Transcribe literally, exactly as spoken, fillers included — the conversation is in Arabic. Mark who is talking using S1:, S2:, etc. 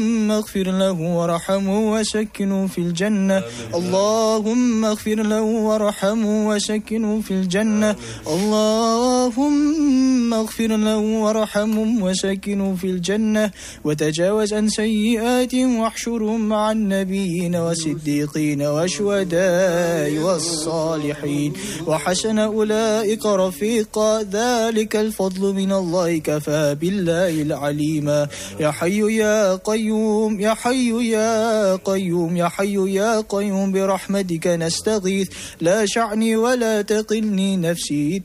S1: اغفر له وارحمه وسكنه في الجنة. اللهم اغفر له وارحمه وسكنه في الجنة. اللهم اغفر له وارحمه وسكنه في الجنة، وتجاوز عن سيئاتهم واحشرهم مع النبيين والصديقين والشهداء والصالحين وحسن أولئك رفيقا، ذلك الفضل من الله كفى بالله العليما. يا حي يا قيوم يا حي يا قيوم يا حي يا قيوم برحمتك نستغيث، لا شعني ولا تقلني نفسي